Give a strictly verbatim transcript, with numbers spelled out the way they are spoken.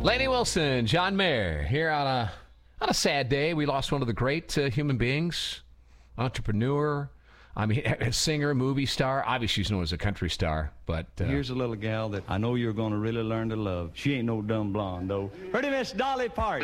Lainey Wilson, John Mayer, here on a on a sad day. We lost one of the great uh, human beings, entrepreneur, I mean, a singer, movie star. Obviously, she's known as a country star, but... Uh, Here's a little gal that I know you're going to really learn to love. She ain't no dumb blonde, though. Pretty Miss Dolly Parton.